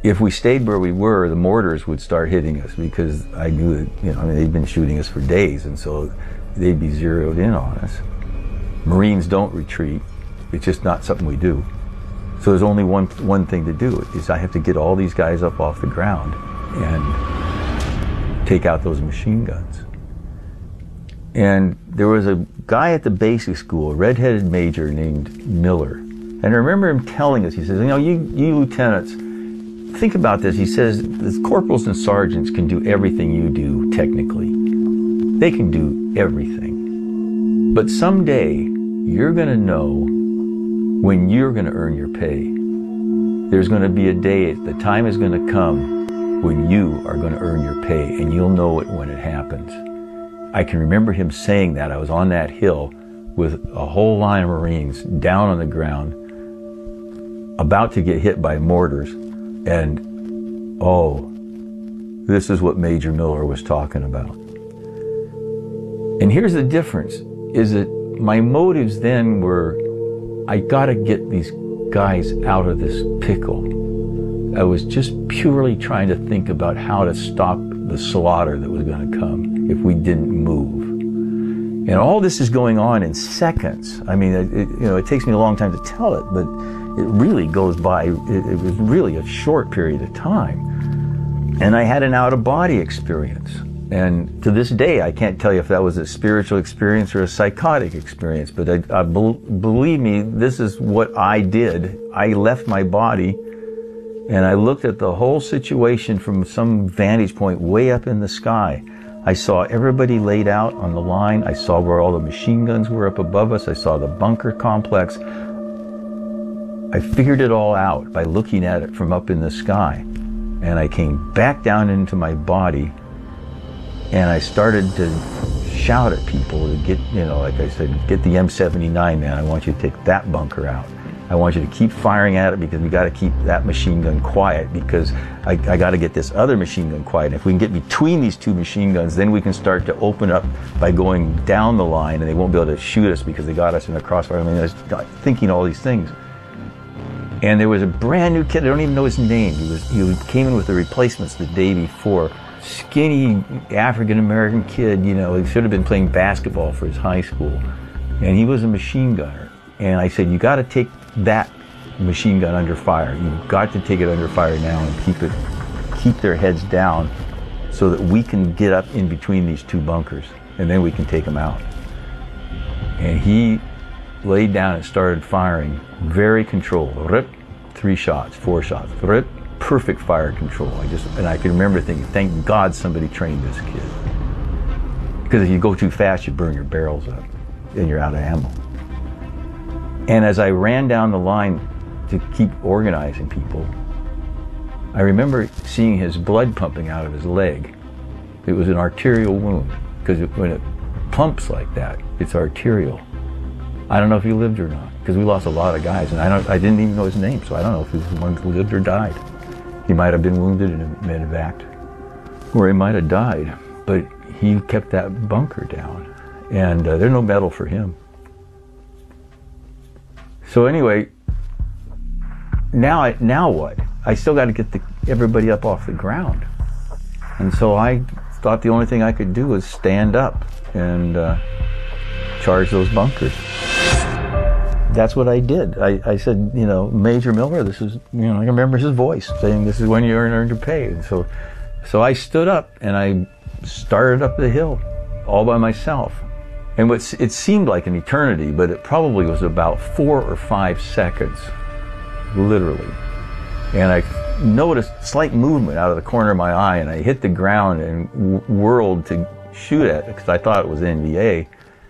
if we stayed where we were, the mortars would start hitting us, because I knew that, you know, I mean, they'd been shooting us for days, and so they'd be zeroed in on us. Marines don't retreat. It's just not something we do. So there's only one thing to do, is I have to get all these guys up off the ground and take out those machine guns. And there was a guy at the basic school, a red-headed major named Miller. And I remember him telling us, he says, you know, you lieutenants, think about this. He says, the corporals and sergeants can do everything you do technically. They can do everything. But someday, you're going to know when you're going to earn your pay. There's going to be a day, the time is going to come when you are going to earn your pay, and you'll know it when it happens. I can remember him saying that. I was on that hill with a whole line of Marines down on the ground, about to get hit by mortars, and oh, this is what Major Miller was talking about. And here's the difference, is that my motives then were, I gotta get these guys out of this pickle. I was just purely trying to think about how to stop the slaughter that was gonna come if we didn't move. And all this is going on in seconds. I mean, it takes me a long time to tell it, but it really goes by, it was really a short period of time. And I had an out-of-body experience. And to this day, I can't tell you if that was a spiritual experience or a psychotic experience, but believe me, this is what I did. I left my body, and I looked at the whole situation from some vantage point way up in the sky. I saw everybody laid out on the line. I saw where all the machine guns were up above us. I saw the bunker complex. I figured it all out by looking at it from up in the sky. And I came back down into my body, and I started to shout at people to get, you know, like I said, get the M79, man. I want you to take that bunker out. I want you to keep firing at it, because we got to keep that machine gun quiet, because I got to get this other machine gun quiet. And if we can get between these two machine guns, then we can start to open up by going down the line, and they won't be able to shoot us because they got us in the crossfire. I mean, I was thinking all these things. And there was a brand new kid, I don't even know his name. He came in with the replacements the day before. Skinny African-American kid, you know, he should have been playing basketball for his high school. And he was a machine gunner. And I said, you got to take that machine gun under fire. You've got to take it under fire now and keep their heads down so that we can get up in between these two bunkers, and then we can take them out. And he laid down and started firing, very controlled. Rip, 3 shots, 4 shots, rip, perfect fire control. And I can remember thinking, thank God somebody trained this kid. Because if you go too fast, you burn your barrels up and you're out of ammo. And as I ran down the line to keep organizing people, I remember seeing his blood pumping out of his leg. It was an arterial wound, because when it pumps like that, it's arterial. I don't know if he lived or not, because we lost a lot of guys, and I didn't even know his name, so I don't know if he was the one who lived or died. He might have been wounded in a medevac, or he might have died, but he kept that bunker down, and there's no medal for him. So anyway, now what? I still got to get everybody up off the ground. And so I thought the only thing I could do was stand up and charge those bunkers. That's what I did. I said, you know, Major Miller, this is, you know, I remember his voice saying, this is when you earn your pay. And so I stood up and I started up the hill all by myself. And it seemed like an eternity, but it probably was about 4 or 5 seconds, literally. And I noticed slight movement out of the corner of my eye, and I hit the ground and whirled to shoot at it, because I thought it was NVA.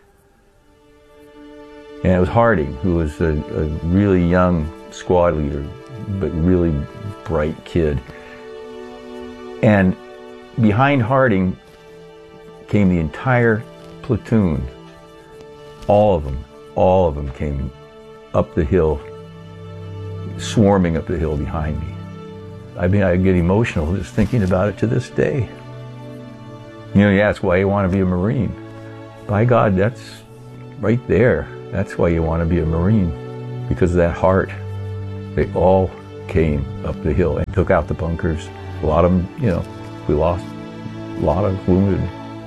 And it was Harding, who was a really young squad leader, but really bright kid. And behind Harding came the entire platoon. All of them came up the hill, swarming up the hill behind me. I mean, I get emotional just thinking about it to this day. You know, yeah, that's why you want to be a Marine. By God, that's right there. That's why you want to be a Marine, because of that heart. They all came up the hill and took out the bunkers. A lot of them, we lost a lot of wounded.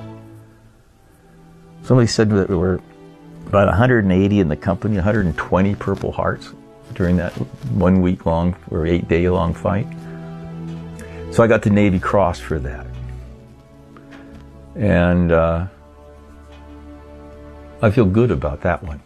Somebody said that there were about 180 in the company, 120 Purple Hearts during that 1 week long or 8 day long fight. So I got the Navy Cross for that. And I feel good about that one.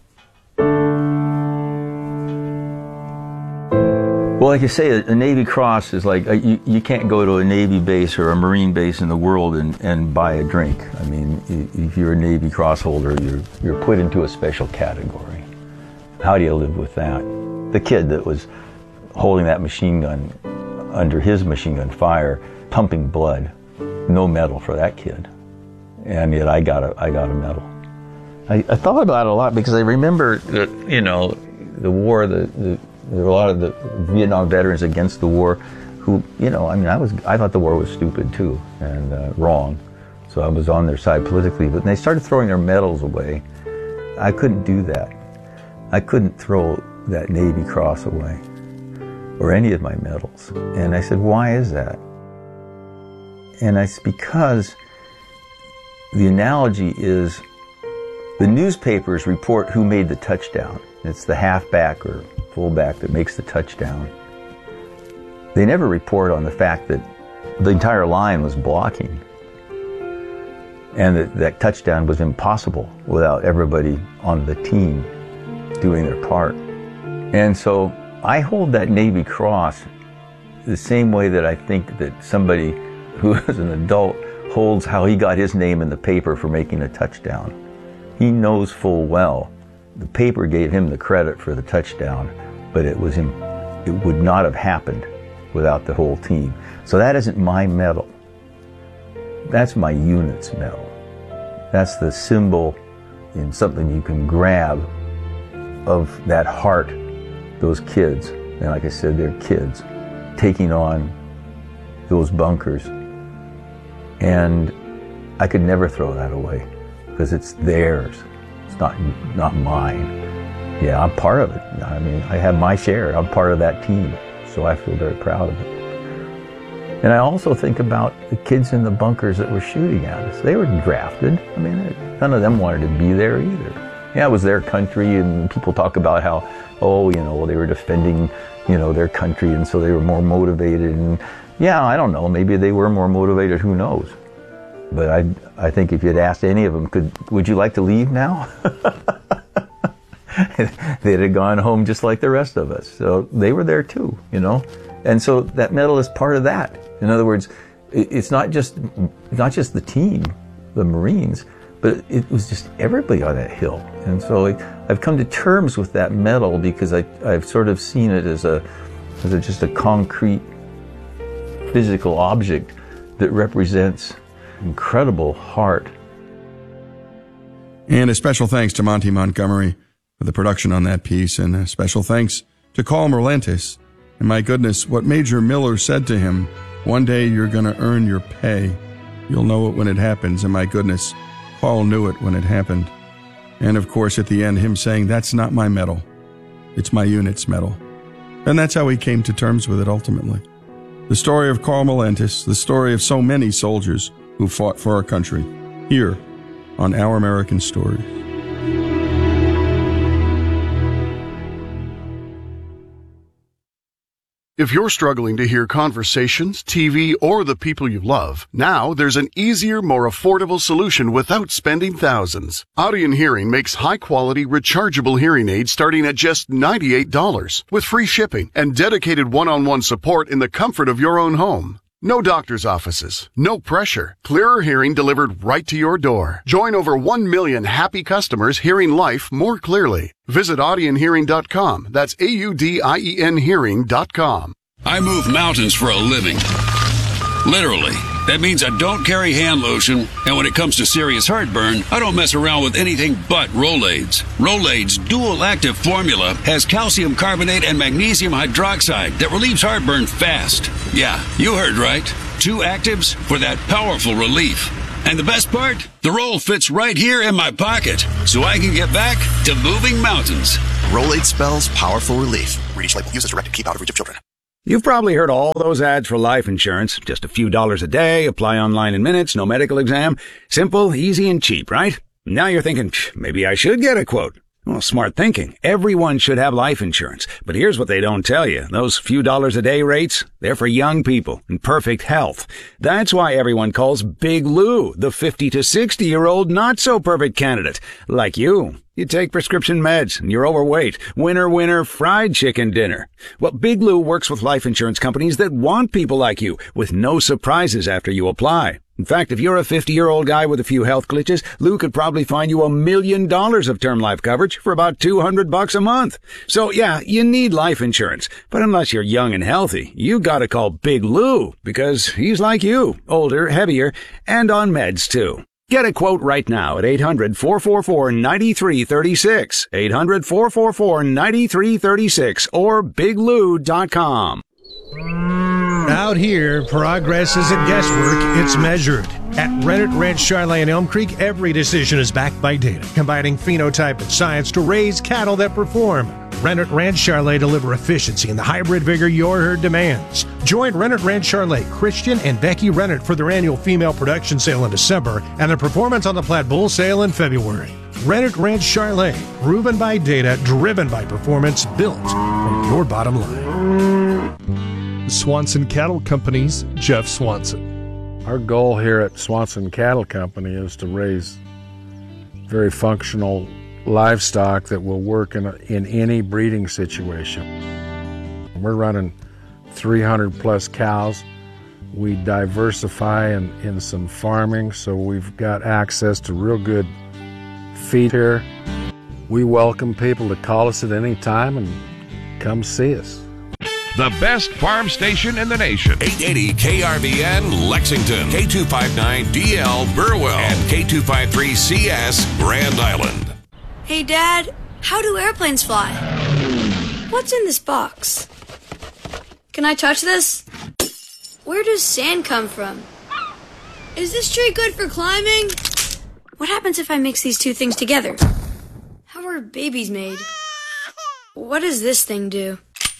Well, like you say, a Navy Cross is like, you can't go to a Navy base or a Marine base in the world and buy a drink. I mean, if you're a Navy Cross holder, you're put into a special category. How do you live with that? The kid that was holding that machine gun under his machine gun fire, pumping blood, no medal for that kid. And yet I got a medal. I thought about it a lot because I remember that, the war, there were a lot of the Vietnam veterans against the war who, I thought the war was stupid too and wrong. So I was on their side politically, but when they started throwing their medals away, I couldn't do that. I couldn't throw that Navy Cross away or any of my medals. And I said, why is that? And it's because the analogy is the newspapers report who made the touchdown. It's the halfback or fullback that makes the touchdown. They never report on the fact that the entire line was blocking and that touchdown was impossible without everybody on the team doing their part. And so I hold that Navy Cross the same way that I think that somebody who is an adult holds how he got his name in the paper for making a touchdown. He knows full well the paper gave him the credit for the touchdown, but it would not have happened without the whole team. So that isn't my medal. That's my unit's medal. That's the symbol in something you can grab of that heart, those kids. And like I said, they're kids taking on those bunkers. And I could never throw that away because it's theirs. It's not mine. Yeah, I'm part of it. I mean, I have my share. I'm part of that team. So I feel very proud of it. And I also think about the kids in the bunkers that were shooting at us. They were drafted. I mean, none of them wanted to be there either. Yeah, it was their country, and people talk about how, they were defending, their country, and so they were more motivated. And yeah, I don't know, maybe they were more motivated, who knows? But I think if you'd asked any of them, would you like to leave now? They'd have gone home just like the rest of us. So they were there too, And so that medal is part of that. In other words, it's not just the team, the Marines, but it was just everybody on that hill. And so I've come to terms with that medal because I've sort of seen it as just a concrete physical object that represents incredible heart. And a special thanks to Monty Montgomery for the production on that piece, and a special thanks to Carl Merlantis. And my goodness, what Major Miller said to him, one day you're going to earn your pay. You'll know it when it happens. And my goodness, Carl knew it when it happened. And of course, at the end, him saying, that's not my medal. It's my unit's medal. And that's how he came to terms with it ultimately. The story of Carl Merlantis, the story of so many soldiers who fought for our country, here on Our American Stories. If you're struggling to hear conversations, TV, or the people you love, now there's an easier, more affordable solution without spending thousands. Audien Hearing makes high-quality, rechargeable hearing aids starting at just $98 with free shipping and dedicated one-on-one support in the comfort of your own home. No doctor's offices, no pressure, clearer hearing delivered right to your door. Join over 1 million happy customers hearing life more clearly. Visit AudienHearing.com. That's AUDIEN Hearing.com. I move mountains for a living. Literally. That means I don't carry hand lotion, and when it comes to serious heartburn, I don't mess around with anything but Rolaids. Rolaids' dual-active formula has calcium carbonate and magnesium hydroxide that relieves heartburn fast. Yeah, you heard right. 2 actives for that powerful relief. And the best part? The roll fits right here in my pocket, so I can get back to moving mountains. Rolaids spells powerful relief. Read each label. Use as directed. Keep out of reach of children. You've probably heard all those ads for life insurance. Just a few dollars a day, apply online in minutes, no medical exam. Simple, easy, and cheap, right? Now you're thinking, maybe I should get a quote. Well, smart thinking. Everyone should have life insurance. But here's what they don't tell you. Those few dollars a day rates, they're for young people in perfect health. That's why everyone calls Big Lou the 50 to 60-year-old not-so-perfect candidate. Like you. You take prescription meds and you're overweight. Winner, fried chicken dinner. Well, Big Lou works with life insurance companies that want people like you with no surprises after you apply. In fact, if you're a 50-year-old guy with a few health glitches, Lou could probably find you $1 million of term life coverage for about $200 a month. So yeah, you need life insurance. But unless you're young and healthy, you gotta call Big Lou because he's like you, older, heavier, and on meds too. Get a quote right now at 800-444-9336, 800-444-9336, or biglou.com. Out here, progress isn't guesswork, it's measured. At Rennet Ranch Charlotte in Elm Creek, every decision is backed by data, combining phenotype and science to raise cattle that perform. Rennet Ranch Charlotte deliver efficiency and the hybrid vigor your herd demands. Join Rennet Ranch Charlotte, Christian and Becky Rennet for their annual female production sale in December and the Performance on the Platte Bull sale in February. Rennet Ranch Charlotte, proven by data, driven by performance, built for your bottom line. Swanson Cattle Company's Jeff Swanson. Our goal here at Swanson Cattle Company is to raise very functional livestock that will work in any breeding situation. We're running 300 plus cows. We diversify in some farming, so we've got access to real good feed here. We welcome people to call us at any time and come see us. The best farm station in the nation. 880 KRVN Lexington, K259DL Burwell, and K253CS Grand Island. Hey, Dad, how do airplanes fly? What's in this box? Can I touch this? Where does sand come from? Is this tree good for climbing? What happens if I mix these two things together? How are babies made? What does this thing do?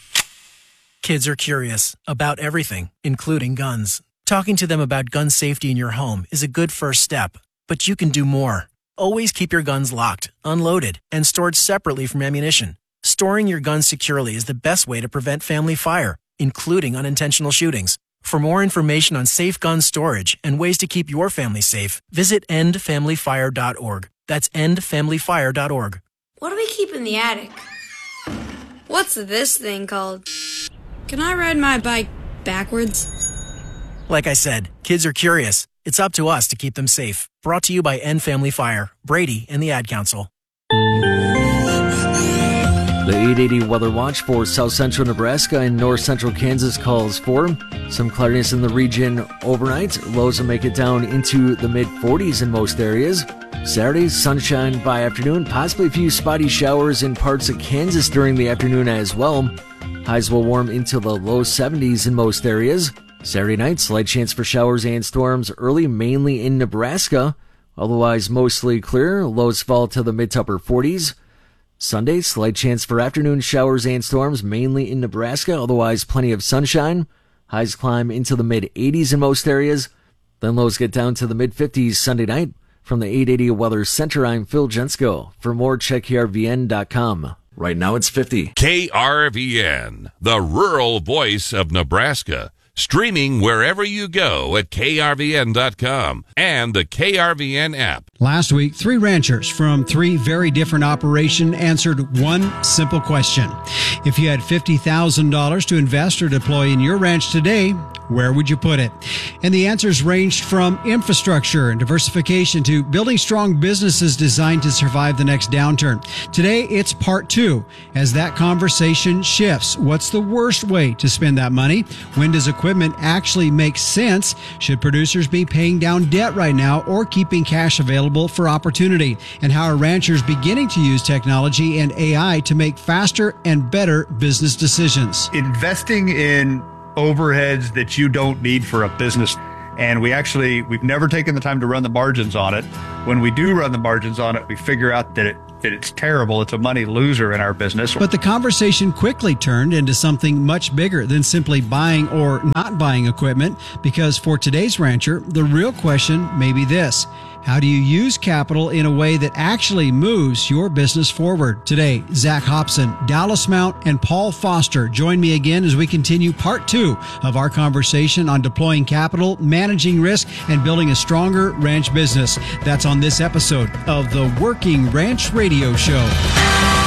Kids are curious about everything, including guns. Talking to them about gun safety in your home is a good first step, but you can do more. Always keep your guns locked, unloaded, and stored separately from ammunition. Storing your guns securely is the best way to prevent family fire, including unintentional shootings. For more information on safe gun storage and ways to keep your family safe, visit endfamilyfire.org. That's endfamilyfire.org. What do we keep in the attic? What's this thing called? Can I ride my bike backwards? Like I said, kids are curious. It's up to us to keep them safe. Brought to you by End Family Fire, Brady, and the Ad Council. The 880 Weather Watch for south central Nebraska and north central Kansas calls for some cloudiness in the region overnight. Lows will make it down into the mid-40s in most areas. Saturday, sunshine by afternoon, possibly a few spotty showers in parts of Kansas during the afternoon as well. Highs will warm into the low 70s in most areas. Saturday night, slight chance for showers and storms early, mainly in Nebraska. Otherwise, mostly clear. Lows fall to the mid to upper 40s. Sunday, slight chance for afternoon showers and storms, mainly in Nebraska. Otherwise, plenty of sunshine. Highs climb into the mid-80s in most areas. Then lows get down to the mid-50s Sunday night. From the 880 Weather Center, I'm Phil Jensko. For more, check KRVN.com. Right now, it's 50. KRVN, the rural voice of Nebraska. Streaming wherever you go at KRVN.com and the KRVN app. Last week, 3 ranchers from 3 very different operations answered one simple question. If you had $50,000 to invest or deploy in your ranch today, where would you put it? And the answers ranged from infrastructure and diversification to building strong businesses designed to survive the next downturn. Today, it's part 2 as that conversation shifts. What's the worst way to spend that money? When does equipment actually make sense? Should producers be paying down debt right now or keeping cash available for opportunity? And how are ranchers beginning to use technology and AI to make faster and better business decisions? Investing in overheads that you don't need for a business. And we've never taken the time to run the margins on it. When we do run the margins on it, we figure out that it's terrible. It's a money loser in our business. But the conversation quickly turned into something much bigger than simply buying or not buying equipment, because for today's rancher, the real question may be this: how do you use capital in a way that actually moves your business forward? Today, Zach Hobson, Dallas Mount, and Paul Foster join me again as we continue part 2 of our conversation on deploying capital, managing risk, and building a stronger ranch business. That's on this episode of the Working Ranch Radio Show.